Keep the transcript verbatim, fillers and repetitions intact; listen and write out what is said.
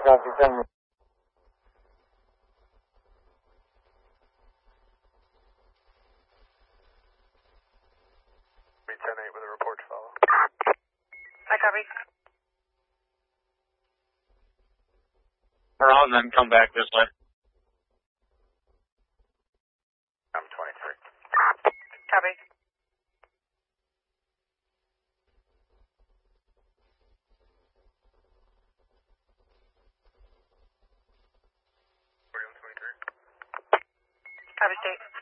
Copy, tell me. ten eight with a report to follow. I copy. Around then come back this way. I'm twenty-three. Copy. forty-one twenty-three. Copy, state.